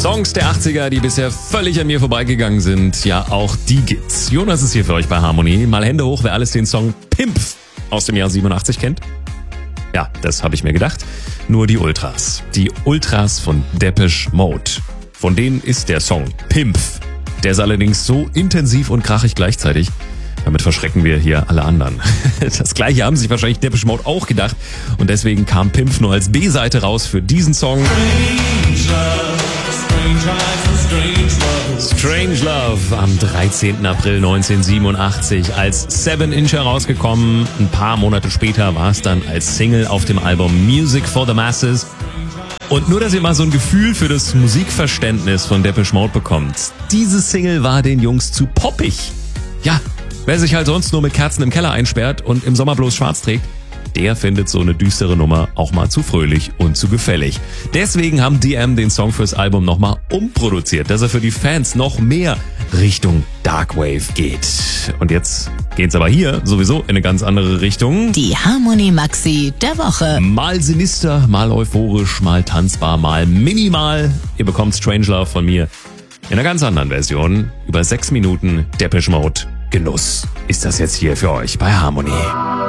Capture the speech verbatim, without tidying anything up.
Songs der achtziger, die bisher völlig an mir vorbeigegangen sind, ja, auch die gibt's. Jonas ist hier für euch bei Harmony. Mal Hände hoch, wer alles den Song Pimp aus dem Jahr siebenundachtzig kennt. Ja, das habe ich mir gedacht. Nur die Ultras. Die Ultras von Depeche Mode. Von denen ist der Song Pimp. Der ist allerdings so intensiv und krachig gleichzeitig. Damit verschrecken wir hier alle anderen. Das gleiche haben sich wahrscheinlich Depeche Mode auch gedacht. Und deswegen kam Pimp nur als B-Seite raus für diesen Song. Strange Love am dreizehnten April neunzehnhundertsiebenundachtzig als seven Inch herausgekommen. Ein paar Monate später war es dann als Single auf dem Album Music for the Masses. Und nur, dass ihr mal so ein Gefühl für das Musikverständnis von Depeche Mode bekommt. Diese Single war den Jungs zu poppig. Ja, wer sich halt sonst nur mit Kerzen im Keller einsperrt und im Sommer bloß schwarz trägt, der findet so eine düstere Nummer auch mal zu fröhlich und zu gefällig. Deswegen haben D M den Song fürs Album nochmal umproduziert, dass er für die Fans noch mehr Richtung Darkwave geht. Und jetzt geht's aber hier sowieso in eine ganz andere Richtung. Die Harmony Maxi der Woche. Mal sinister, mal euphorisch, mal tanzbar, mal minimal. Ihr bekommt Strange Love von mir in einer ganz anderen Version. Über sechs Minuten Depeche Mode Genuss ist das jetzt hier für euch bei Harmony.